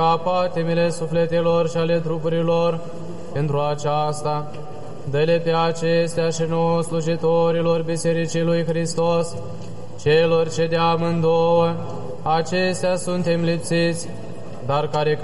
patimile sufletelor și ale trupurilor, pentru aceasta, dă-le pe acestea și nouă slujitorilor Bisericii lui Hristos, celor ce de amândouă acestea suntem lipsiți, dar care